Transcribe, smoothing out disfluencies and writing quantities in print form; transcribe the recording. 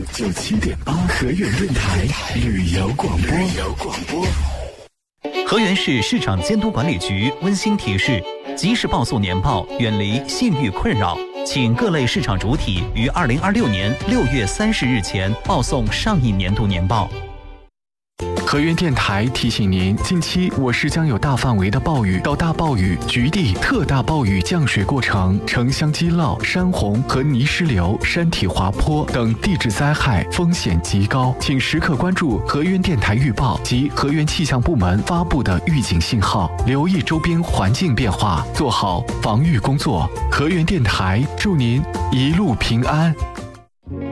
97.8河源电台旅游广播。 河源市市场监督管理局温馨提示：及时报送年报，远离信誉困扰。请各类市场主体于2026年6月30日前报送上一年度年报。 河源电台提醒您，近期我市将有大范围的暴雨到大暴雨、局地特大暴雨降水过程，城乡积涝、山洪和泥石流、山体滑坡等地质灾害风险极高，请时刻关注河源电台预报及河源气象部门发布的预警信号，留意周边环境变化，做好防御工作。河源电台祝您一路平安。